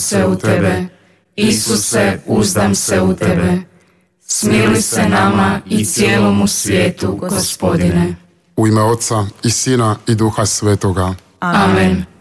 se u tebe. Isuse, uzdam se u tebe. Smili se nama i cijelomu svijetu, Gospodine. U ime Oca i Sina i Duha Svetoga. Amen.